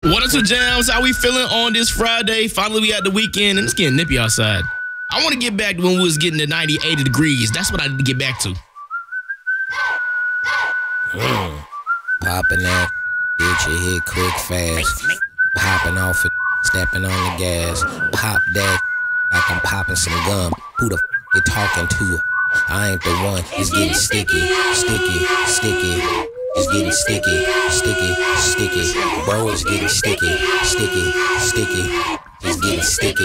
What up, two jams? How we feeling on this Friday? Finally, we at the weekend, and it's getting nippy outside. I want to get back to when we was getting to 90, 80 degrees. That's what I need to get back to. Popping that, get your hit quick, fast. Popping off it, stepping on the gas. Pop that like I'm popping some gum. Who the you talking to? I ain't the one. It's getting sticky, sticky, sticky. It's getting sticky, sticky, sticky. Bro, it's getting sticky, sticky, sticky. It's getting sticky.